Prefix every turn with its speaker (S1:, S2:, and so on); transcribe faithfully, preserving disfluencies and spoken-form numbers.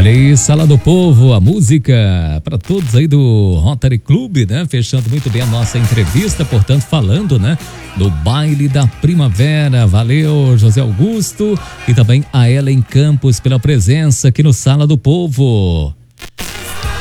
S1: Olha aí, Sala do Povo, a música para todos aí do Rotary Club, né? Fechando muito bem a nossa entrevista, portanto, falando, né? Do baile da primavera. Valeu, José Augusto, e também a Ellen Campos pela presença aqui no Sala do Povo.